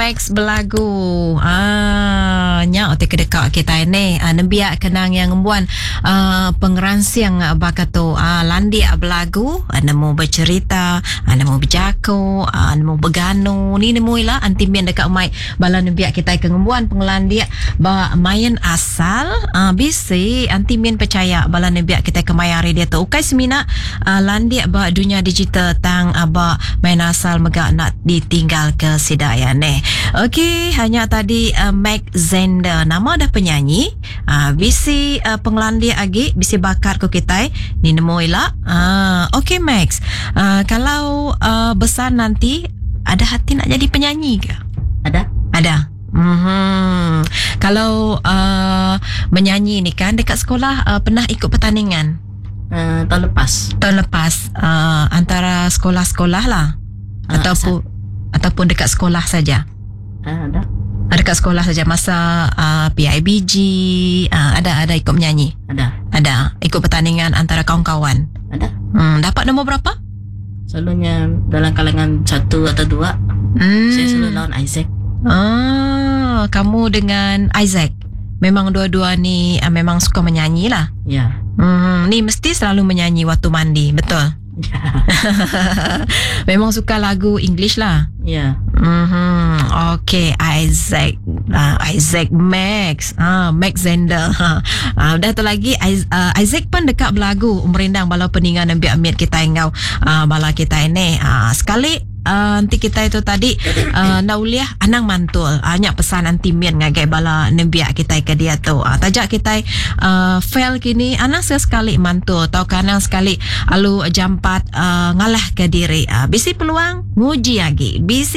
Max belagu. Nya otak kedekak kita ni. Nembiak kenang yang ngembuan pengeransiang bakato landi belagu. Nemu bercerita, nemu berjaku, nemu berganu. Ni nemu ila antimian dekat mai bala nembiak kita ke ngembuan pengelandi ba main asal. Bisi antimian percaya bala nembiak kita ke mai hari dia tu. Ukai semina landi ba dunia digital tang ba main asal megak nak ditinggal ke sidaya ni. Okey, hanya tadi Max Zender, nama dah penyanyi. Bisi pengelandi agi, bisi bakar ko kita ni nemu ila. Okey Max, kalau besar nanti ada hati nak jadi penyanyi ke? Ada. Kalau menyanyi ni kan dekat sekolah pernah ikut pertandingan? Tahun lepas antara sekolah-sekolah lah. Ataupun dekat sekolah saja. Ada dekat sekolah saja masa PIBG ada ikut menyanyi. Ada ikut pertandingan antara kawan-kawan. Dapat nombor berapa? Selalunya dalam kalangan 1 atau 2. Saya selalu lawan Isaac. Kamu dengan Isaac memang dua-dua ni memang suka menyanyi lah. Ya. Ni mesti selalu menyanyi waktu mandi, betul? Memang suka lagu English lah. Ya. Okay, Isaac Max Zender. Dah tu lagi Isaac pun dekat belagu merindang bala peningan dan biak miat kita engau bala kita ini sekali. Nanti kita itu tadi nauliah anang mantul hanya pesan anti mian ngagai bala nembiak kita ke dia tu tajak kita fail kini anang sekali mantul tau kanang sekali alu jampat ngalah ke diri bisi peluang nguji lagi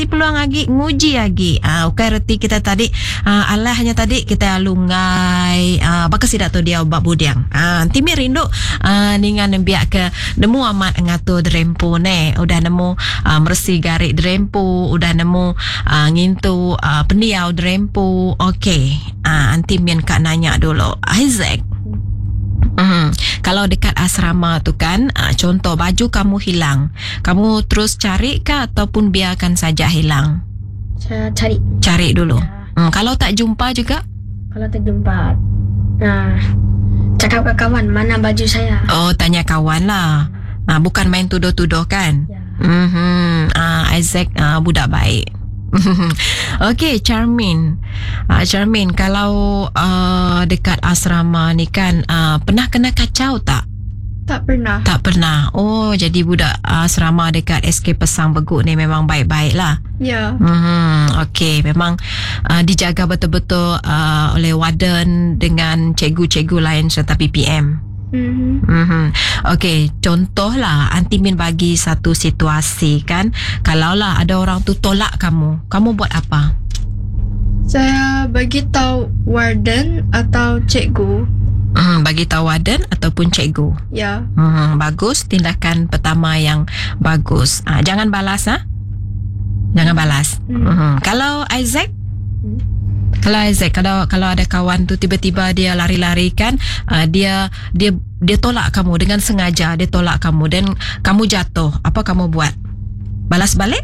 ukai reti kita tadi alah hanya tadi kita alungai baka sidak tu dia bab budiang anti mi rindu ningan nembiak ke nemu amat ngatur drempo ne udah nemu mersi garik drempo udah nemu ngintu pendiau drempo. Okey, anti mian kak nanya dulu Isaac, kalau dekat asrama tu kan contoh baju kamu hilang, kamu terus cari ke ataupun biarkan saja hilang? Saya cari dulu ya. Kalau tak jumpa juga? Kalau tak jumpa cakap ke kawan mana baju saya. Tanya kawan lah. Bukan main tuduh-tuduh kan ya. Isaac budak baik. Okey, Charmin, kalau dekat asrama ni kan pernah kena kacau tak? Tak pernah. Jadi budak asrama dekat SK Pesang Beguk ni memang baik-baik lah. Ya. Okey, memang dijaga betul-betul oleh warden dengan cikgu-cikgu lain serta PPM. Okey, contohlah Antimin bagi satu situasi kan, kalaulah ada orang tu tolak kamu buat apa? Saya bagi tahu warden atau cikgu. Bagi tahu warden ataupun cikgu. Ya. Bagus, tindakan pertama yang bagus. Jangan balas Jangan balas. Kalau Isaac? Kalau ada kawan tu tiba-tiba dia lari-lari kan, dia tolak kamu dengan sengaja, dia tolak kamu dan kamu jatuh, apa kamu buat? Balas balik?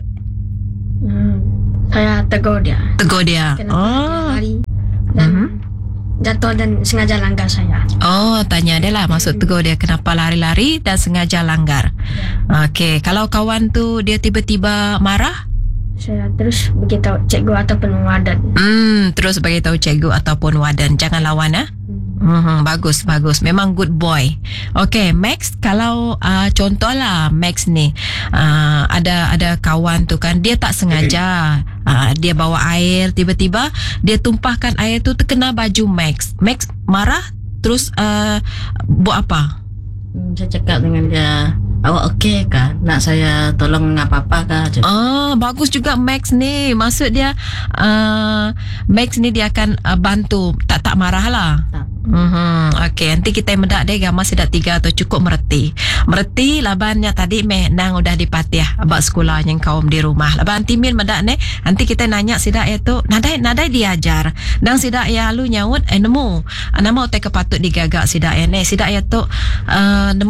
Saya tegur dia. Kenapa dia lari dan jatuh dan sengaja langgar saya. Tanya dia lah, maksud tegur dia kenapa lari-lari dan sengaja langgar. Ya. Okey, kalau kawan tu dia tiba-tiba marah? Saya terus beritahu cikgu ataupun warden. Terus beritahu cikgu ataupun warden. Jangan lawan Bagus. Memang good boy. Okay, Max, kalau contohlah Max ni ada kawan tu kan, dia tak sengaja dia bawa air, tiba-tiba dia tumpahkan air tu terkena baju Max. Max marah, terus buat apa? Saya cakap dengan dia, awak okey kah? Nak saya tolong apa-apa kah? Bagus juga Max ni. Maksud dia Max ni dia akan bantu. Tak marah lah. Okey, nanti kita mendak deh gambar sidak 3 atau cukup mereti labannya tadi nang udah dipatiah abak sekolah yang kaum di rumah. Laban timin mendak ne, nanti kita nanya sidak ya tu nadai diajar. Dan sidak ya lu nyaut nemu nama utai kepatut digagak sidak ya ne. Sidak ya tu nemu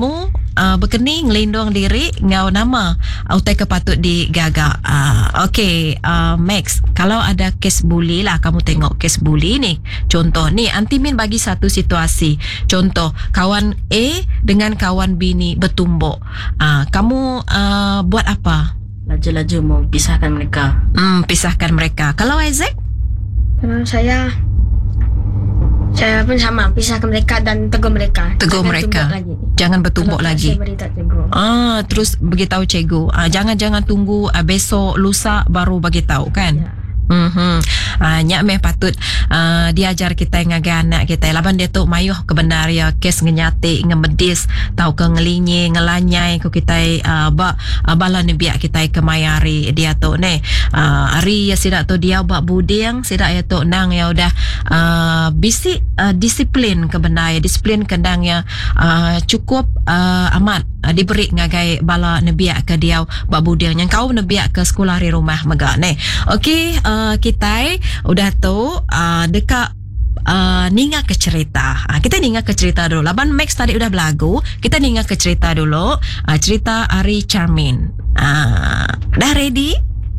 berkening lindung diri ngau nama utai kepatut digagak. Okay, Max, kalau ada kes bully lah, kamu tengok kes bully ni. Contoh ni, Aunty Min bagi satu situasi. Contoh, kawan A dengan kawan B ni bertumbuk. Kamu buat apa? Laju-laju mau pisahkan mereka. Pisahkan mereka. Kalau Isaac? Kalau saya pun sama, pisahkan mereka dan tegur mereka. Tegur Jangan mereka. tumbuk lagi. Jangan bertumbuk Kalau lagi. saya beritahu tegur. Terus beritahu cikgu. Jangan tunggu besok lusa baru bagi tahu kan? Ya. Nyak meh patut diajar kita ngagai anak kita. Laban dia tu mayuh kebenar ya kes ngenyati ngemedis tau ke ngelinyi ngelanyai ku kita bala ni biak kita kemayari dia tu ne. Ari ya sidak tu dia bak buding sidak ya tu nang ya udah bisi disiplin kebenar ya disiplin kendang ya cukup amat diberi ngagai bala nebiak ke dia bak buding yang kau nebiak ke sekolah di rumah megak ne. Okey, kita udah tahu dekat ninga ke cerita. Kita ninga ke cerita dulu. Laban Max tadi udah belagu, kita ninga ke cerita dulu. Cerita Ari Charmin. Dah ready?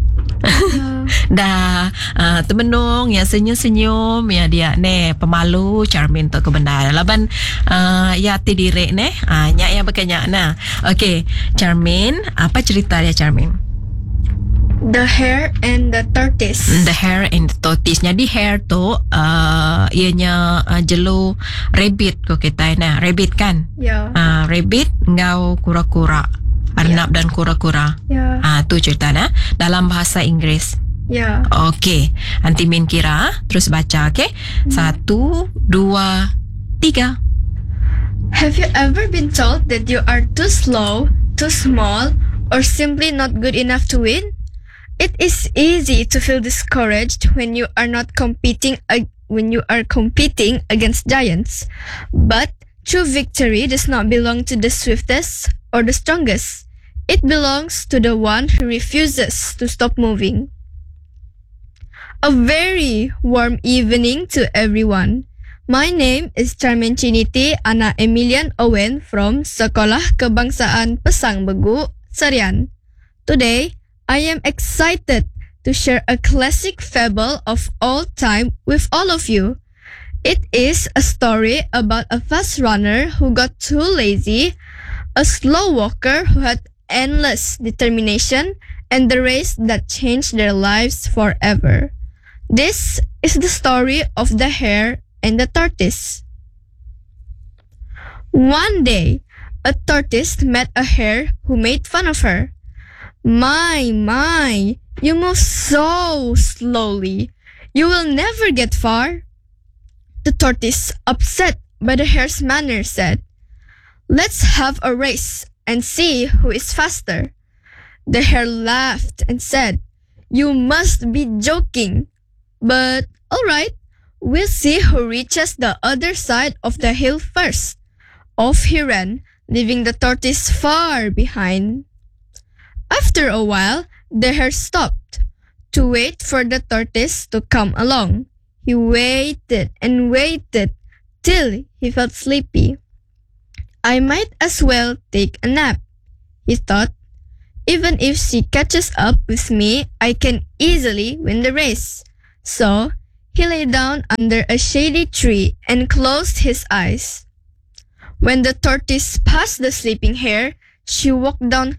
Dah temenung ya senyum-senyum ya dia ne pemalu Charmin tu kebenar. Laban ya tidirek ne nyak yang berkenyak nah. Okey, Charmin, apa cerita dia Charmin? The Hare and the Tortoise. The Hare and the Tortoise. Jadi hare tu ianya jelu rabbit ko kita nah. Rabbit kan? Ya. Rabbit ngau kura-kura. Arnab dan kura-kura. Ya. Tu cerita nah dalam bahasa Inggeris. Ya. Okey, Aunty Min kira terus baca, okey? 1 2 3. Have you ever been told that you are too slow, too small, or simply not good enough to win? It is easy to feel discouraged when you are competing against giants. But true victory does not belong to the swiftest or the strongest. It belongs to the one who refuses to stop moving. A very warm evening to everyone. My name is Charmin Chiniti Ana Emilian Owen from Sekolah Kebangsaan Pesang Begu, Serian. Today, I am excited to share a classic fable of all time with all of you. It is a story about a fast runner who got too lazy, a slow walker who had endless determination, and the race that changed their lives forever. This is the story of the hare and the tortoise. One day, a tortoise met a hare who made fun of her. My, you move so slowly. You will never get far. The tortoise, upset by the hare's manner, said, Let's have a race and see who is faster. The hare laughed and said, You must be joking. But all right, we'll see who reaches the other side of the hill first. Off he ran, leaving the tortoise far behind. After a while, the hare stopped to wait for the tortoise to come along. He waited and waited till he felt sleepy. I might as well take a nap, he thought. Even if she catches up with me, I can easily win the race. So, he lay down under a shady tree and closed his eyes. When the tortoise passed the sleeping hare, she walked down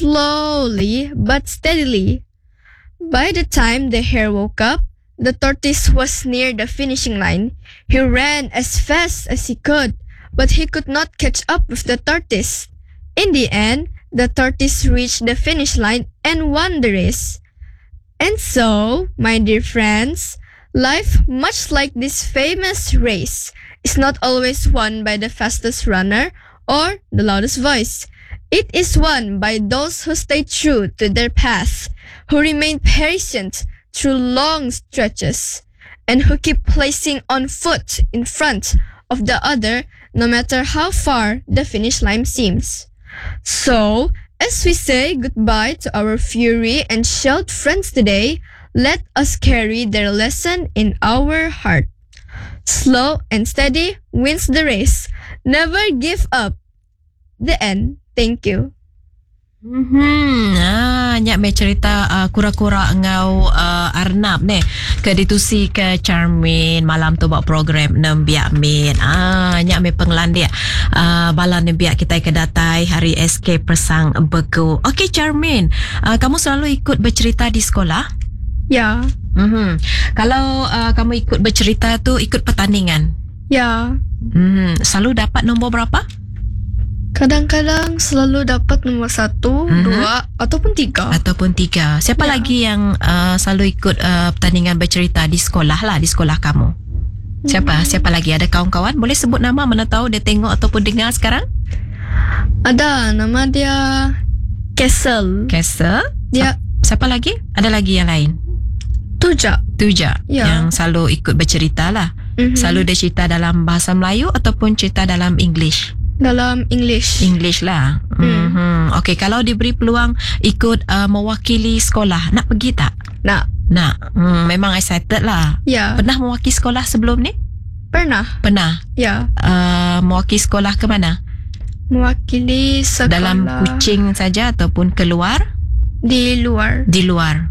slowly but steadily. By the time the hare woke up, the tortoise was near the finishing line. He ran as fast as he could, but he could not catch up with the tortoise. In the end, the tortoise reached the finish line and won the race. And so, my dear friends, life, much like this famous race, is not always won by the fastest runner or the loudest voice. It is won by those who stay true to their path, who remain patient through long stretches, and who keep placing on foot in front of the other no matter how far the finish line seems. So, as we say goodbye to our fury and shelled friends today, let us carry their lesson in our heart. Slow and steady wins the race. Never give up. The end. Thank you. Nyak me cerita kura-kura ngau Arnab ne ke ditusi ke Charmin malam tu buat program nembiak min. Nyak me penglan dia. Bala nembiak kita ke datai hari SK Persang Begu. Okey Charmin, kamu selalu ikut bercerita di sekolah? Ya. Kalau kamu ikut bercerita tu ikut pertandingan? Ya. Selalu dapat nombor berapa? Kadang-kadang selalu dapat nombor 1, 2 ataupun 3. Ataupun 3. Siapa Ya. lagi yang selalu ikut pertandingan bercerita di sekolah lah, di sekolah kamu? Siapa lagi? Ada kawan-kawan? Boleh sebut nama, mana tahu dia tengok ataupun dengar sekarang? Ada, nama dia Castle. Castle? Dia Siapa lagi? Ada lagi yang lain? Tuja. Tuja. Ya. Yang selalu ikut bercerita lah. Selalu dia cerita dalam bahasa Melayu ataupun cerita dalam English? Dalam English. English lah. Okey, kalau diberi peluang ikut mewakili sekolah, nak pergi tak? Nak. Nak. Memang excited lah. Ya. Pernah mewakili sekolah sebelum ni? Pernah. Pernah. Ya. Mewakili sekolah ke mana? Mewakili sekolah. Dalam Kuching saja ataupun keluar? Di luar. Di luar.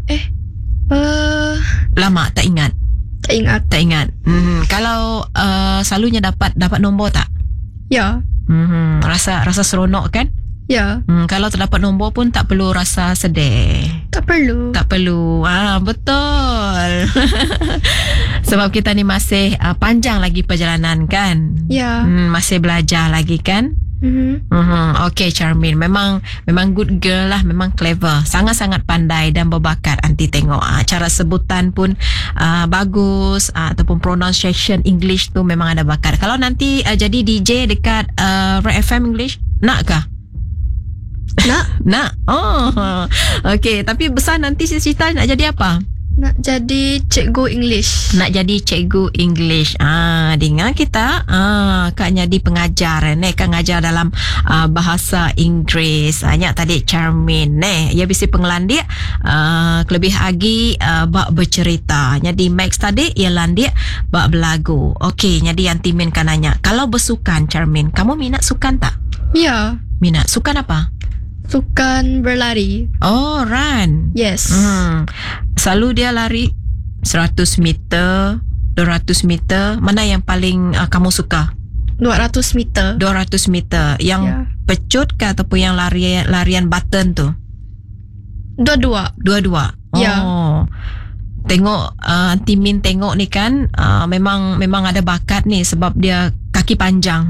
Lama tak ingat. Tak ingat. Tak ingat. Kalau selalunya dapat nombor tak? Ya. Rasa seronok kan? Ya. Kalau terdapat nombor pun tak perlu rasa sedih. Tak perlu. Tak perlu. Betul. Sebab kita ni masih panjang lagi perjalanan kan? Ya. Masih belajar lagi kan? Okay Charmin, memang good girl lah, memang clever, sangat-sangat pandai dan berbakat. Anti tengok cara sebutan pun bagus, ataupun pronunciation English tu memang ada bakat. Kalau nanti jadi DJ dekat Red FM English, nak kah? Nak. Okay, tapi besar nanti cita-cita nak jadi apa? Nak jadi cikgu English. Nak jadi cikgu English. Dengar kita. Kak jadi pengajar Kak ngajar dalam bahasa Inggeris. Nyak tadi Charmin ia bisi penglandik kelebih lagi bak bercerita. Jadi Max tadi ia landik bak berlagu. Okey, jadi yang Timin kan nanya, kalau bersukan Charmin, kamu minat sukan tak? Ya. Minat. Sukan apa? Sukan berlari. Oh, run. Yes. Selalu dia lari 100 meter, 200 meter. Mana yang paling kamu suka? 200 meter. 200 meter. Yang pecut ke ataupun yang larian button tu? Dua-dua. Ya. Tengok Timin tengok ni kan, memang ada bakat ni sebab dia kaki panjang.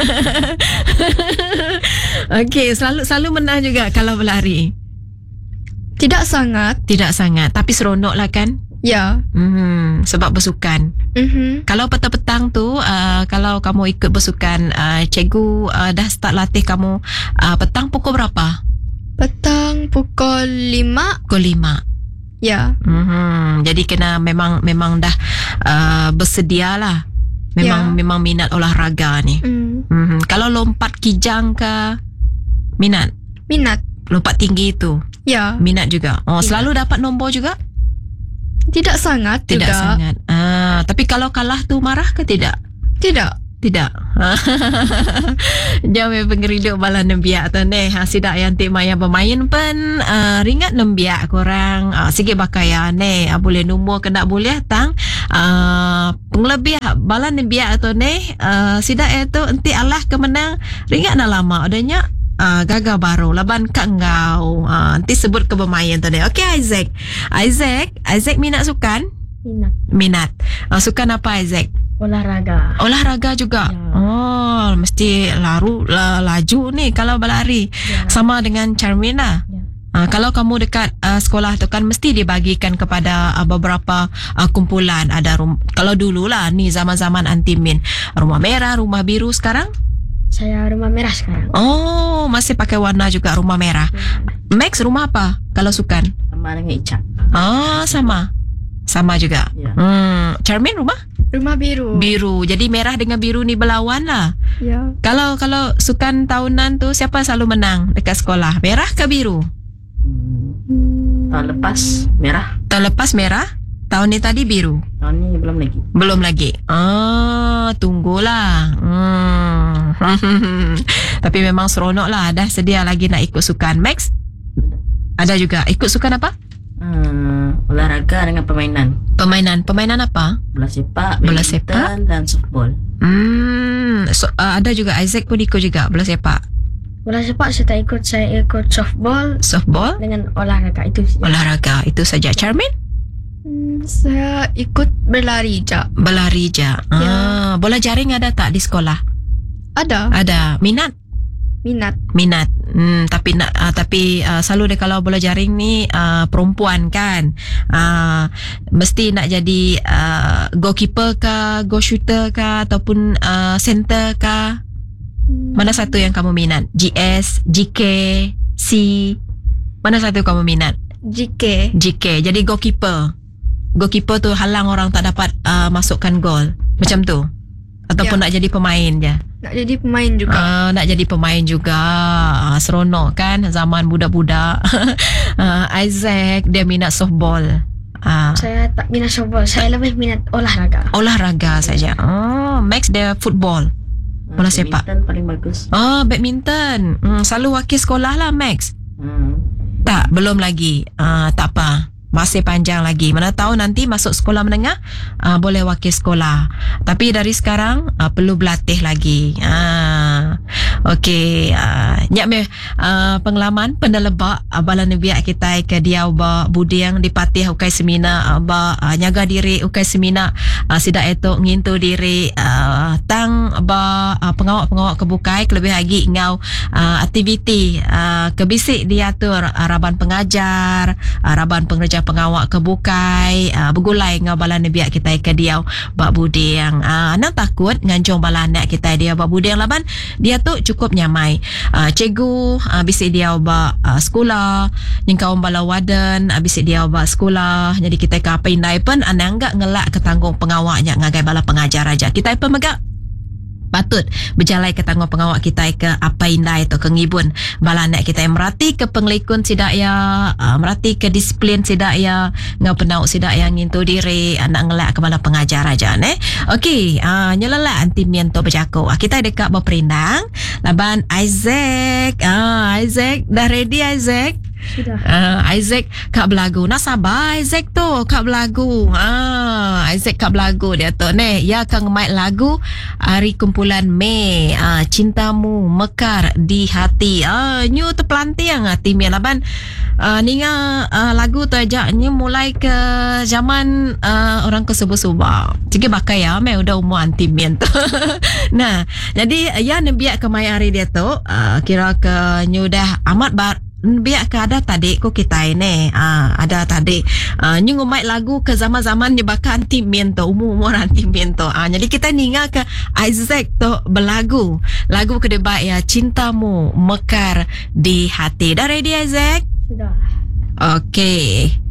Okey, selalu menang juga kalau berlari. Tidak sangat. Tapi seronok lah kan? Ya. Sebab bersukan. Kalau petang-petang tu, kalau kamu ikut bersukan, cikgu dah start latih kamu petang pukul berapa? Petang pukul 5. Pukul 5. Ya. Jadi kena memang dah bersedia lah. Memang minat olahraga ni. Kalau lompat kijang ke, minat? Lompat tinggi tu? Ya. Minat juga. Selalu dapat nombor juga? Tidak sangat. Tidak sangat. Tapi kalau kalah tu marah ke tidak? Tidak. Jangan pengeriduk bala nembiak tu ni. Sidak yang tik maya bermain pun ringat nembiak korang. Sikit bakaya ni. Boleh nombor ke tak boleh tang. Penglebih bala nembiak tu ni. Sidak itu enti Allah kemenang. Ringat dah lama. Adanya gagal baru laban kak ngau. Nanti sebut ke bermain tu ni. Okay Isaac minat sukan? Minat. Sukan apa Isaac? Olahraga juga. Ya. Mesti laju ni kalau berlari. Ya. Sama dengan Charmin lah. Ya. Kalau kamu dekat sekolah tu kan mesti dibagikan kepada beberapa kumpulan. Ada kalau dulu lah ni zaman-zaman Antimin, rumah merah, rumah biru. Sekarang Saya rumah merah sekarang. Oh, masih pakai warna juga rumah merah. Ya. Max rumah apa kalau sukan? Sama dengan Ica. Sama juga. Ya. Charmin rumah? Rumah biru. Biru. Jadi merah dengan biru ni berlawan lah. Ya. Kalau sukan tahunan tu siapa selalu menang dekat sekolah? Merah ke biru? Tahun lepas merah. Tahun lepas merah? Tahun ni tadi biru. Tahun ni belum lagi. Belum lagi. Tunggulah. Tapi memang seronok lah. Dah sedia lagi nak ikut sukan. Max? Ada juga. Ikut sukan apa? Olahraga dengan permainan. Permainan apa? Bola sepak, Bola badminton sepak? dan softball. Ada juga Isaac pun ikut juga bola sepak. Bola sepak saya tak ikut. Saya ikut softball Softball? dengan olahraga itu saja. Olahraga itu saja. Charmin? Saya ikut berlari je. Berlari je. Ya. Bola jaring ada tak di sekolah? Ada Ada. Minat? minat. Tapi selalu dia kalau bola jaring ni perempuan kan, mesti nak jadi goalkeeper ke, goal shooter ke, ataupun center ke. Mana satu yang kamu minat? GS, GK, C, mana satu kamu minat? GK. Jadi goalkeeper tu halang orang tak dapat masukkan gol, macam tu, ataupun Ya. nak jadi pemain je? Nak jadi pemain juga. Nak jadi pemain juga. Seronok kan zaman budak-budak. Isaac dia minat softball. Saya tak minat softball. Saya lebih minat olahraga. Olahraga saja. Max dia football. Bola sepak. Badminton paling bagus. Badminton. Selalu wakil sekolah lah Max. Tak, belum lagi. Tak apa. Masih panjang lagi. Mana tahu nanti masuk sekolah menengah boleh wakil sekolah. Tapi dari sekarang perlu berlatih lagi. Okey. Nyak me pengalaman pendelebak bala nebiak kita ke dia ba budiang dipatih ukai semina ba nyaga diri ukai semina sidak etok ngintu diri tang ba pengawak-pengawak kebukai kelebih lagi ngau aktiviti kebisik diatur raban pengajar, raban pengerja pengawak kebukai, bergulai ngau bala nebiak kita ke dia bak budi yang nak takut nganjong bala anak kita dia bak budi yang laban dia tu cukup nyamai. Cikgu bisik dia bak sekolah, nyengkau bala warden bisik dia bak sekolah. Jadi kita ke apa indai pun anak enggak ngelak ketanggung pengawaknya ngagai bala pengajar aja. Kita pun megak patut berjalai ke tanggung pengawak kita ke apa indai atau ke ngibun bala anak kita yang merati ke penglikun sidak ya, merati ke disiplin sidak ya, ngau penauk sidak yang ngintu diri anak ngelak ke bala pengajar aja ne. Okey, nyelala anti miento berjaku. Kita dekat berperindang laban Isaac. Isaac dah ready Isaac? Sudah. Isaac kak belagu. Nak sabar Isaac tu kak belagu. Isaac kak belagu dia tu ne. Ya akan ngemait lagu hari kumpulan Mei. Cintamu mekar di hati. Nyu tu pelantiang hati mi laban. Ninga lagu tu aja nyu mulai ke zaman orang ke subuh-subuh. Tiga bakai ya me udah umur anti mien tu. Nah, jadi ya nebiak ke mai hari dia tu kira ke nyu dah amat biar ke ada tadi ko kita ini ada tadi nyungumai lagu ke zaman-zaman nyebaka anti miento umur anti miento jadi kita ninga ke Isaac tu berlagu lagu ke debat ya cintamu mekar di hati. Dah ready Isaac? Sudah. Okey.